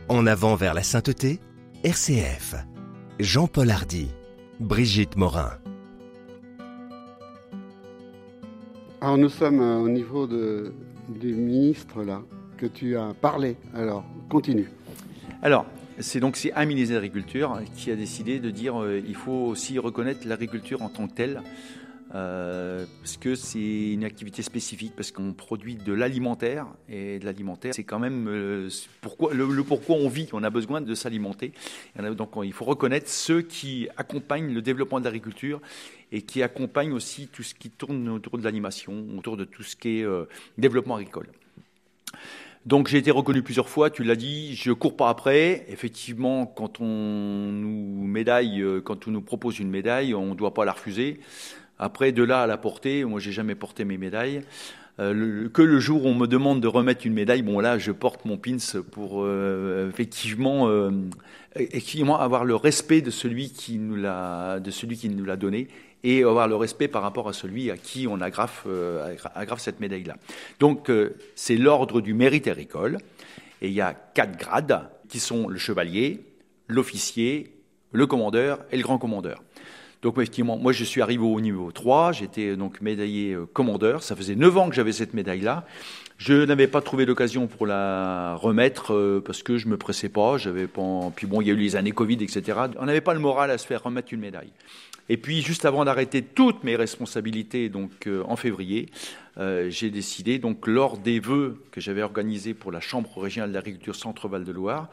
En avant vers la sainteté, RCF. Jean-Paul Hardy, Brigitte Morin. Alors nous sommes au niveau du ministre là, que tu as parlé. Alors, continue. Alors, c'est un ministre de l'Agriculture qui a décidé de dire il faut aussi reconnaître l'agriculture en tant que telle, parce que c'est une activité spécifique, parce qu'on produit de l'alimentaire, et de l'alimentaire, c'est quand même pourquoi on vit, on a besoin de s'alimenter. Donc il faut reconnaître ceux qui accompagnent le développement de l'agriculture et qui accompagnent aussi tout ce qui tourne autour de l'animation, autour de tout ce qui est développement agricole. Donc j'ai été reconnu plusieurs fois, tu l'as dit, je cours pas après. Effectivement, quand on nous propose une médaille, on ne doit pas la refuser. Après, de là à la porter, moi j'ai jamais porté mes médailles. Que le jour où on me demande de remettre une médaille, bon là je porte mon pins pour effectivement avoir le respect de celui qui nous l'a donné, et avoir le respect par rapport à celui à qui on agrafe cette médaille-là. Donc c'est l'ordre du mérite agricole, et il y a 4 grades qui sont le chevalier, l'officier, le commandeur et le grand commandeur. Donc effectivement, moi je suis arrivé au niveau 3, j'étais donc médaillé commandeur, ça faisait 9 ans que j'avais cette médaille-là. Je n'avais pas trouvé l'occasion pour la remettre parce que je me pressais pas, puis bon, il y a eu les années Covid, etc. On n'avait pas le moral à se faire remettre une médaille. Et puis juste avant d'arrêter toutes mes responsabilités, donc en février, j'ai décidé, donc lors des vœux que j'avais organisés pour la Chambre régionale d'agriculture Centre-Val de Loire,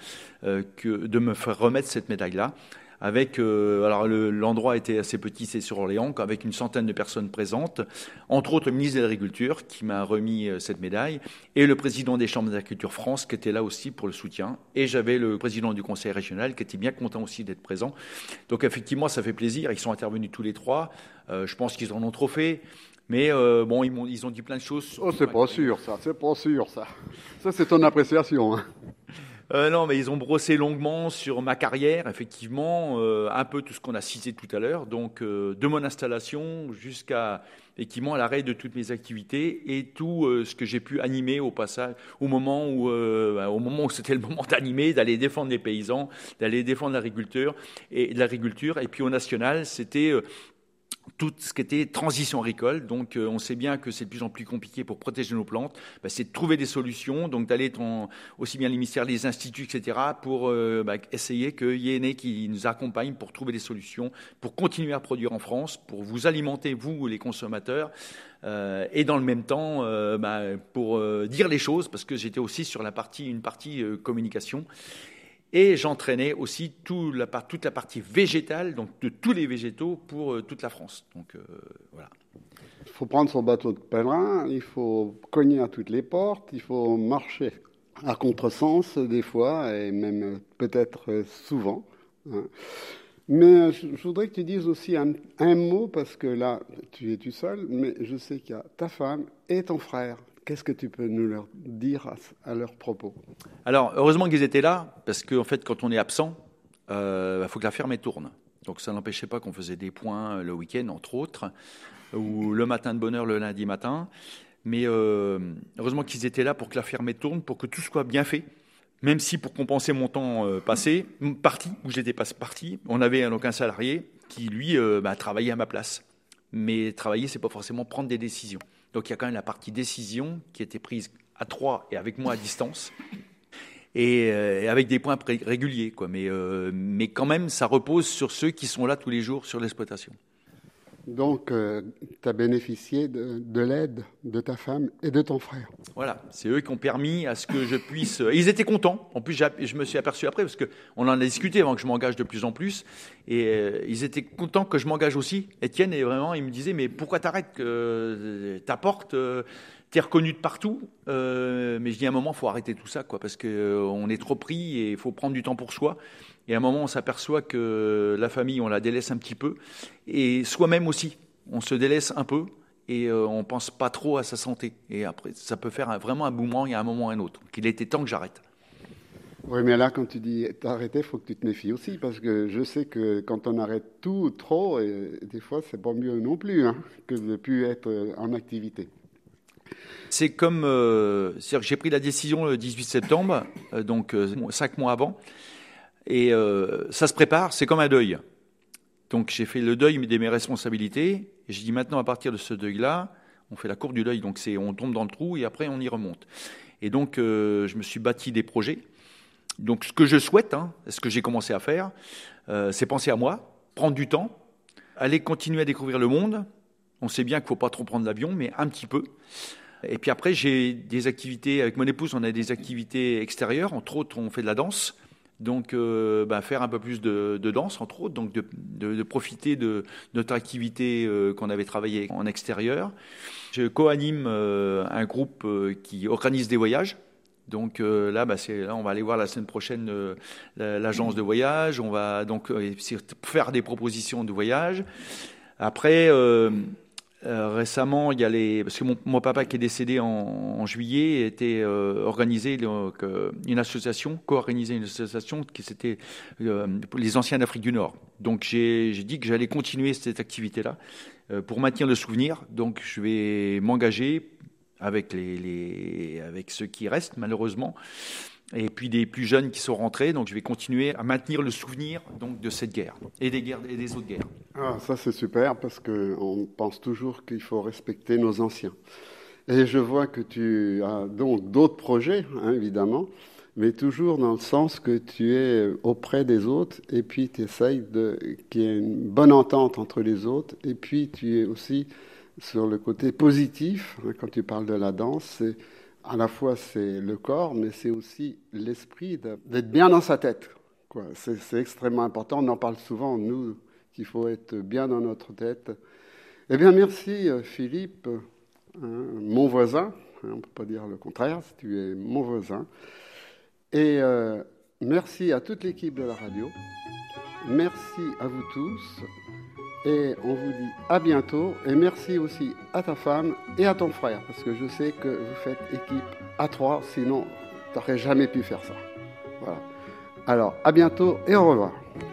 de me faire remettre cette médaille-là. Avec, l'endroit était assez petit, c'est sur Orléans, avec une centaine de personnes présentes, entre autres le ministre de l'Agriculture qui m'a remis cette médaille, et le président des chambres d'agriculture France qui était là aussi pour le soutien, et j'avais le président du conseil régional qui était bien content aussi d'être présent. Donc effectivement, ça fait plaisir, ils sont intervenus tous les 3, je pense qu'ils en ont trop fait. Mais bon, ils ont dit plein de choses. Oh, c'est pas sûr ça. Ça, c'est ton appréciation. Hein. Non, mais ils ont brossé longuement sur ma carrière, effectivement, un peu tout ce qu'on a cité tout à l'heure, donc de mon installation jusqu'à effectivement l'arrêt de toutes mes activités et tout ce que j'ai pu animer au passage, au moment où c'était le moment d'animer, d'aller défendre les paysans, d'aller défendre l'agriculture, et puis au national, c'était tout ce qui était transition agricole. Donc on sait bien que c'est de plus en plus compliqué pour protéger nos plantes. C'est de trouver des solutions, donc d'aller aussi bien les ministères, les instituts, etc., pour essayer qu'il y ait des qui nous accompagnent pour trouver des solutions, pour continuer à produire en France, pour vous alimenter, vous les consommateurs, et dans le même temps pour dire les choses, parce que j'étais aussi sur une partie communication. Et j'entraînais aussi toute la partie végétale, donc de tous les végétaux pour toute la France. Donc voilà. Il faut prendre son bateau de pèlerin, il faut cogner à toutes les portes, il faut marcher à contresens des fois, et même peut-être souvent. Hein. Mais je voudrais que tu dises aussi un mot, parce que là, tu es tout seul, mais je sais qu'il y a ta femme et ton frère. Qu'est-ce que tu peux nous leur dire à leur propos ? Alors, heureusement qu'ils étaient là, parce qu'en fait, quand on est absent, faut que la ferme tourne. Donc, ça n'empêchait pas qu'on faisait des points le week-end, entre autres, ou le matin de bonne heure, le lundi matin. Mais heureusement qu'ils étaient là pour que la ferme tourne, pour que tout soit bien fait. Même si, pour compenser mon temps parti, où j'étais parti, on avait donc un salarié qui, lui, travaillait à ma place. Mais travailler, c'est pas forcément prendre des décisions. Donc il y a quand même la partie décision qui était prise à 3 et avec moi à distance, et avec des points réguliers, quoi. Mais quand même, ça repose sur ceux qui sont là tous les jours sur l'exploitation. Donc, tu as bénéficié de l'aide de ta femme et de ton frère. Voilà, c'est eux qui ont permis à ce que je puisse... Ils étaient contents. En plus, je me suis aperçu après, parce qu'on en a discuté avant que je m'engage de plus en plus. Et ils étaient contents que je m'engage aussi. Étienne, et vraiment, il me disait, mais pourquoi t'arrêtes, t'apportes, t'es reconnu de partout. Mais je dis, à un moment, il faut arrêter tout ça, quoi, parce qu'on est trop pris et il faut prendre du temps pour soi. Et à un moment, on s'aperçoit que la famille, on la délaisse un petit peu. Et soi-même aussi, on se délaisse un peu et on ne pense pas trop à sa santé. Et après, ça peut faire vraiment un boomerang à un moment ou à un autre. Donc, il était temps que j'arrête. Oui, mais là, quand tu dis t'arrêter, il faut que tu te méfies aussi, parce que je sais que quand on arrête tout trop, des fois, c'est pas mieux non plus que de ne plus être en activité. C'est comme, c'est-à-dire que j'ai pris la décision le 18 septembre, donc 5 mois avant, et ça se prépare, c'est comme un deuil. Donc j'ai fait le deuil de mes responsabilités, et j'ai dit maintenant à partir de ce deuil-là, on fait la courbe du deuil, donc on tombe dans le trou et après on y remonte. Et donc je me suis bâti des projets. Donc ce que je souhaite, ce que j'ai commencé à faire, c'est penser à moi, prendre du temps, aller continuer à découvrir le monde. On sait bien qu'il ne faut pas trop prendre l'avion, mais un petit peu. Et puis après, j'ai des activités, avec mon épouse, on a des activités extérieures. Entre autres, on fait de la danse. Donc, faire un peu plus de danse, entre autres. Donc, de profiter de notre activité qu'on avait travaillée en extérieur. Je co-anime un groupe qui organise des voyages. Donc là, on va aller voir la semaine prochaine l'agence de voyage. On va donc faire des propositions de voyage. Après... récemment, il y a parce que mon papa qui est décédé en juillet était organisé une association, co-organisé une association qui c'était pour les anciens d'Afrique du Nord. Donc j'ai dit que j'allais continuer cette activité-là pour maintenir le souvenir. Donc je vais m'engager avec avec ceux qui restent malheureusement. Et puis des plus jeunes qui sont rentrés, donc je vais continuer à maintenir le souvenir donc de cette guerre et des guerres et des autres guerres. Ah, ça c'est super parce qu'on pense toujours qu'il faut respecter nos anciens. Et je vois que tu as donc d'autres projets, évidemment, mais toujours dans le sens que tu es auprès des autres et puis tu essayes qu'il y ait une bonne entente entre les autres et puis tu es aussi sur le côté positif, quand tu parles de la danse, à la fois, c'est le corps, mais c'est aussi l'esprit d'être bien dans sa tête. C'est extrêmement important. On en parle souvent, nous, qu'il faut être bien dans notre tête. Eh bien, merci Philippe, mon voisin. On ne peut pas dire le contraire, tu es mon voisin. Et merci à toute l'équipe de la radio. Merci à vous tous. Et on vous dit à bientôt. Et merci aussi à ta femme et à ton frère. Parce que je sais que vous faites équipe à 3. Sinon, tu n'aurais jamais pu faire ça. Voilà. Alors, à bientôt et au revoir.